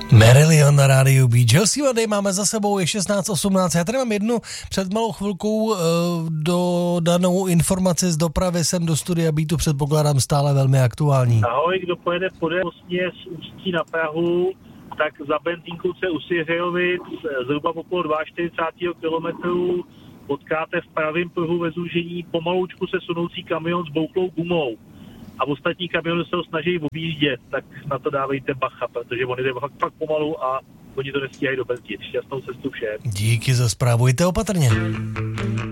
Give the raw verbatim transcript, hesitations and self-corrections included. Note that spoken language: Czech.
Marillion na rádiu Beat. Chelsea Monday máme za sebou, je šestnáct osmnáct. Já tady mám jednu před malou chvilkou uh, dodanou informaci z dopravy sem do studia Beatu, předpokládám stále velmi aktuální. Ahoj, kdo pojede podél vlastně z Ústí na Prahu, tak za benzínkovce u Siřejovic zhruba okolo čtyřicet dva kilometrů potkáte v pravém pruhu ve zúžení pomaloučku se sunoucí kamion s bouklou gumou. A ostatní kamiony se ho snaží objíždět, tak na to dávejte bacha, protože on jde fakt, fakt pomalu a oni to nestíhají dobrzdit. Šťastnou cestu všem. Díky za zprávu, jděte opatrně.